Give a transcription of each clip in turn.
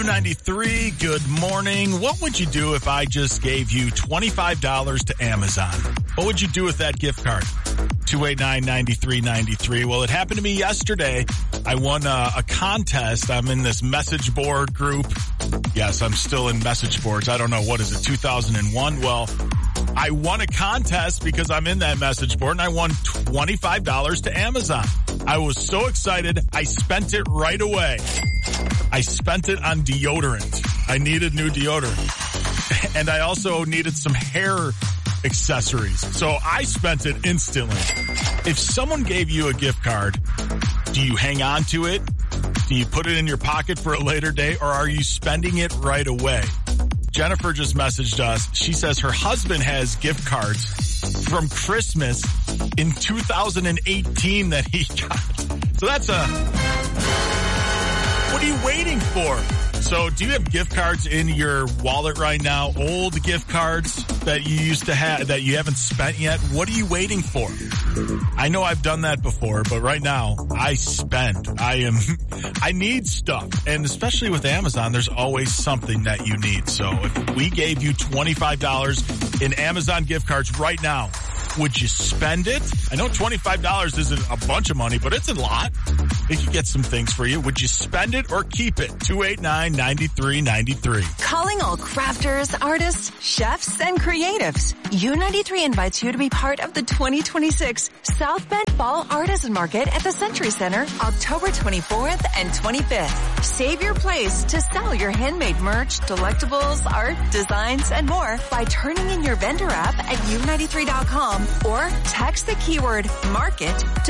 293, good morning. What would you do if I just gave you $25 to Amazon? What would you do with that gift card? 289-9393. Well, it happened to me yesterday. I won a contest. I'm in this message board group. Yes, I'm still in message boards. I don't know, what is it, 2001? Well, I won a contest because I'm in that message board, and I won $25 to Amazon. I was so excited, I spent it right away. I spent it on deodorant. I needed new deodorant. And I also needed some hair accessories. So I spent it instantly. If someone gave you a gift card, do you hang on to it? Do you put it in your pocket for a later day, or are you spending it right away? Jennifer just messaged us. She says her husband has gift cards from Christmas in 2018 that he got. So that's what are you waiting for? So do you have gift cards in your wallet right now? Old gift cards that you used to have that you haven't spent yet? What are you waiting for? I know I've done that before, but right now I spend. I need stuff. And especially with Amazon, there's always something that you need. So if we gave you $25 in Amazon gift cards right now, would you spend it? I know $25 isn't a bunch of money, but it's a lot. It could get some things for you. Would you spend it or keep it? 289-9393. Calling all crafters, artists, chefs, and creatives. U93 invites you to be part of the 2026 South Bend Fall Artisan Market at the Century Center, October 24th and 25th. Save your place to sell your handmade merch, delectables, art, designs, and more by turning in your vendor app at u93.com or text the keyword market to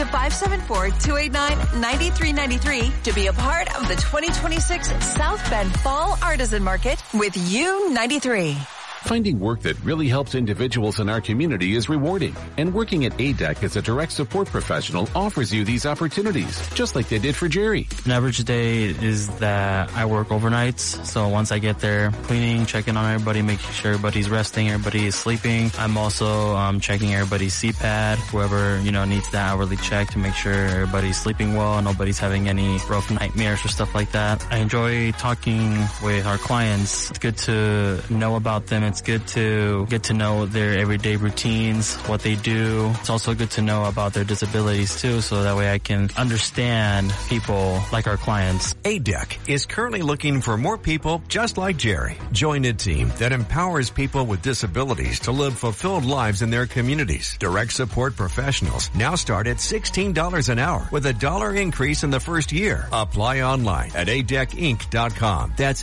574-289-9393 to be a part of the 2026 South Bend Fall Artisan Market with U93. Finding work that really helps individuals in our community is rewarding, and working at ADEC as a direct support professional offers you these opportunities, just like they did for Jerry. An average day is that I work overnights, so once I get there, cleaning, checking on everybody, making sure everybody's resting, everybody is sleeping. I'm also checking everybody's CPAD, whoever needs that hourly check to make sure everybody's sleeping well, nobody's having any rough nightmares or stuff like that. I enjoy talking with our clients. It's good to know about them. It's good to get to know their everyday routines, what they do. It's also good to know about their disabilities too, so that way I can understand people like our clients. ADEC is currently looking for more people just like Jerry. Join a team that empowers people with disabilities to live fulfilled lives in their communities. Direct support professionals now start at $16 an hour with $1 increase in the first year. Apply online at adecinc.com. That's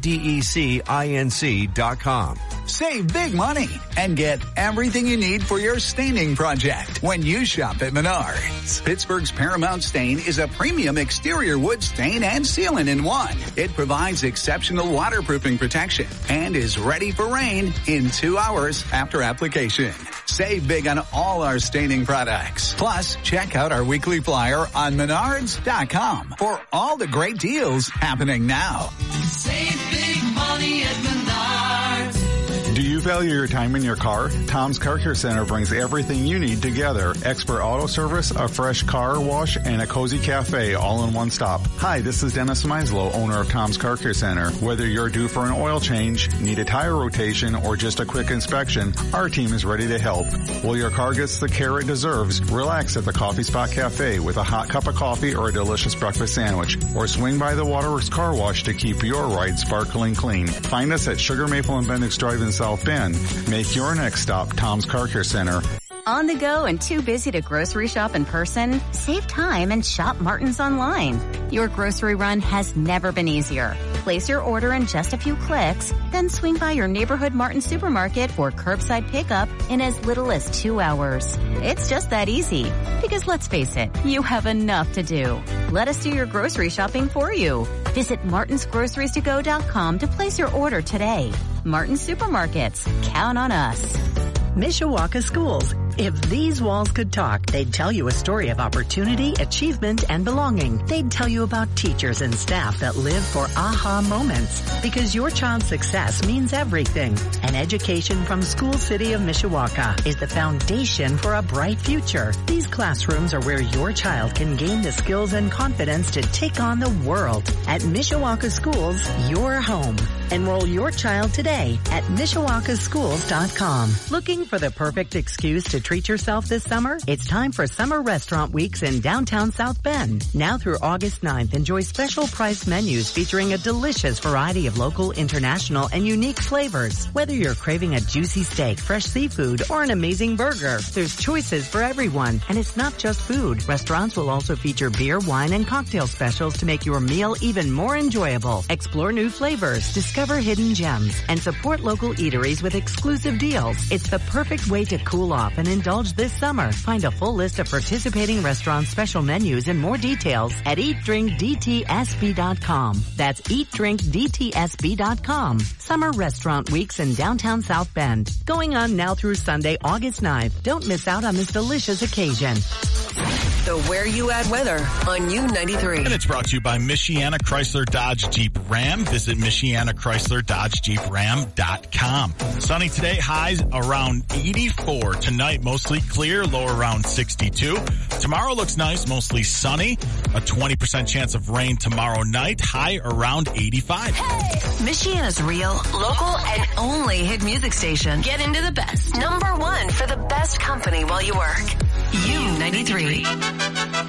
ADECINC.com. Save big money and get everything you need for your staining project when you shop at Menards. Pittsburgh's Paramount Stain is a premium exterior wood stain and sealant in one. It provides exceptional waterproofing protection and is ready for rain in 2 hours after application. Save big on all our staining products. Plus, check out our weekly flyer on Menards.com for all the great deals happening now. Save big money at Menards. Do you value your time in your car? Tom's Car Care Center brings everything you need together. Expert auto service, a fresh car wash, and a cozy cafe all in one stop. Hi, this is Dennis Meislow, owner of Tom's Car Care Center. Whether you're due for an oil change, need a tire rotation, or just a quick inspection, our team is ready to help. While your car gets the care it deserves, relax at the Coffee Spot Cafe with a hot cup of coffee or a delicious breakfast sandwich. Or swing by the Waterworks Car Wash to keep your ride sparkling clean. Find us at Sugar Maple and Bendix Drive in South Bend. Make your next stop Tom's Car Care Center. On the go and too busy to grocery shop in person? Save time and shop Martin's online. Your grocery run has never been easier. Place your order in just a few clicks, then swing by your neighborhood Martin supermarket for curbside pickup in as little as 2 hours. It's just that easy. Because let's face it, you have enough to do. Let us do your grocery shopping for you. Visit martinsgroceriestogo.com to place your order today. Martin Supermarkets. Count on us. Mishawaka Schools. If these walls could talk, they'd tell you a story of opportunity, achievement, and belonging. They'd tell you about teachers and staff that live for aha moments. Because your child's success means everything. An education from School City of Mishawaka is the foundation for a bright future. These classrooms are where your child can gain the skills and confidence to take on the world. At Mishawaka Schools, your home. Enroll your child today at MishawakaSchools.com. Looking for the perfect excuse to treat yourself this summer? It's time for Summer Restaurant Weeks in downtown South Bend. Now through August 9th, enjoy special priced menus featuring a delicious variety of local, international, and unique flavors. Whether you're craving a juicy steak, fresh seafood, or an amazing burger, there's choices for everyone. And it's not just food. Restaurants will also feature beer, wine, and cocktail specials to make your meal even more enjoyable. Explore new flavors, discover hidden gems, and support local eateries with exclusive deals. It's the perfect way to cool off and indulge this summer. Find a full list of participating restaurant special menus and more details at eatdrinkdtsb.com. That's eatdrinkdtsb.com. Summer Restaurant Weeks in downtown South Bend. Going on now through Sunday, August 9th. Don't miss out on this delicious occasion. The Where You At weather on U93. And it's brought to you by Michiana Chrysler Dodge Jeep Ram. Visit Michiana Chrysler Dodge Jeep Ram.com. Sunny today, highs around 84. Tonight, mostly clear, low around 62. Tomorrow looks nice, mostly sunny. A 20% chance of rain tomorrow night, high around 85. Hey! Michiana's real, local, and only hit music station. Get into the best. #1 for the best company while you work. U93.